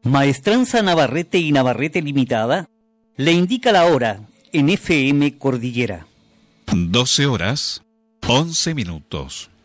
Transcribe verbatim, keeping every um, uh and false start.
Maestranza Navarrete y Navarrete Limitada le indica la hora en F M Cordillera. doce horas, once minutos.